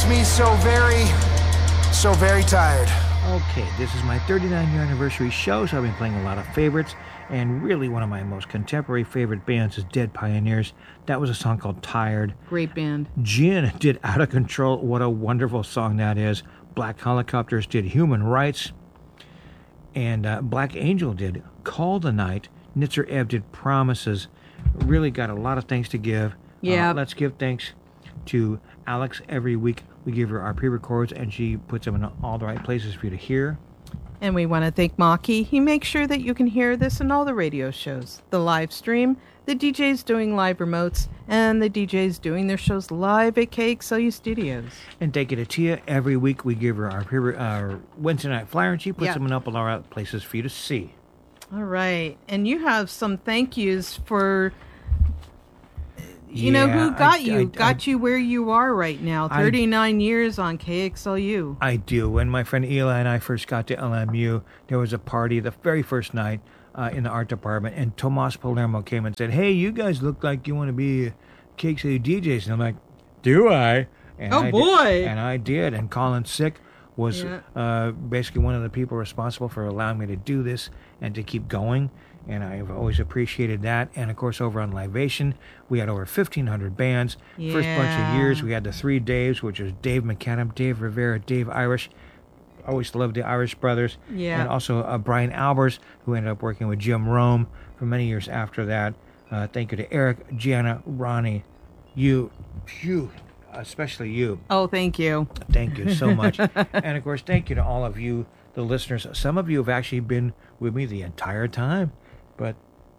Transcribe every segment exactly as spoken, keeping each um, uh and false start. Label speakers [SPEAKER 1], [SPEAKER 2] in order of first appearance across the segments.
[SPEAKER 1] me so very, so very tired.
[SPEAKER 2] Okay, this is my thirty-nine year anniversary show, so I've been playing a lot of favorites, and really one of my most contemporary favorite bands is Dead Pioneers. That was a song called Tired.
[SPEAKER 3] Great band.
[SPEAKER 2] Gin did Out of Control. What a wonderful song that is. Black Helicopters did Human Rights. And uh, Black Angel did Call the Night. Nitzer Ebb did Promises. Really got a lot of thanks to give.
[SPEAKER 3] Yeah.
[SPEAKER 2] Uh, let's give thanks to Alex. Every week we give her our pre-records, and she puts them in all the right places for you to hear.
[SPEAKER 4] And we want to thank Maki. He makes sure that you can hear this in all the radio shows, the live stream, the D Js doing live remotes, and the D Js doing their shows live at K X L U Studios.
[SPEAKER 2] And thank you to Tia. Every week we give her our, pre- our Wednesday night flyer, and she puts
[SPEAKER 4] Yeah.
[SPEAKER 2] them in up all the right places for you to see.
[SPEAKER 4] All right. And you have some thank yous for, you
[SPEAKER 2] Yeah,
[SPEAKER 4] know, who got
[SPEAKER 2] I-
[SPEAKER 4] you,
[SPEAKER 2] I-
[SPEAKER 4] got
[SPEAKER 2] I-
[SPEAKER 4] you where you are right now,
[SPEAKER 2] I-
[SPEAKER 4] thirty-nine years on K X L U.
[SPEAKER 2] I do. When my friend Eli and I first got to L M U, there was a party the very first night uh, in the art department, and Tomas Palermo came and said, "Hey, you guys look like you want to be K X L U D Js." And I'm like, "Do I?" And
[SPEAKER 4] Oh,
[SPEAKER 2] I
[SPEAKER 4] boy.
[SPEAKER 2] Did. And I did. And Colin Sick was
[SPEAKER 4] Yeah.
[SPEAKER 2] uh, basically one of the people responsible for allowing me to do this and to keep going. And I've always appreciated that. And, of course, over on Livation, we had over fifteen hundred bands. First bunch of
[SPEAKER 4] Yeah.
[SPEAKER 2] years, we had the three Daves, which was Dave McAdam, Dave Rivera, Dave Irish. Always loved the Irish brothers.
[SPEAKER 4] Yeah.
[SPEAKER 2] And also uh, Brian Albers, who ended up working with Jim Rome for many years after that. Uh, thank you to Eric, Gianna, Ronnie, you, you, especially you.
[SPEAKER 4] Oh, thank you.
[SPEAKER 2] Thank you so much. And, of course, thank you to all of you, the listeners. Some of you have actually been with me the entire time. But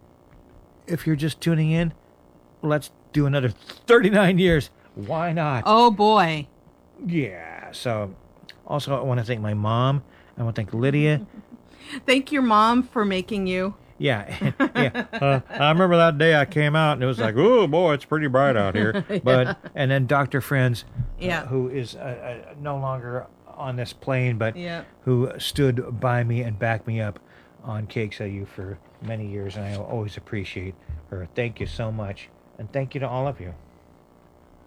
[SPEAKER 2] if you're just tuning in, let's do another thirty-nine years. Why not?
[SPEAKER 4] Oh, boy.
[SPEAKER 2] Yeah. So, also, I want to thank my mom. I want to thank Lydia.
[SPEAKER 4] Thank your mom for making you.
[SPEAKER 2] Yeah. yeah. Uh, I remember that day I came out and it was like, oh, boy, it's pretty bright out here. But and then Doctor Friends,
[SPEAKER 4] Yeah.
[SPEAKER 2] uh, who is uh, uh, no longer on this plane, but
[SPEAKER 4] Yeah.
[SPEAKER 2] who stood by me and backed me up on K X L U for many years, and I always appreciate her. Thank you so much, and thank you to all of you.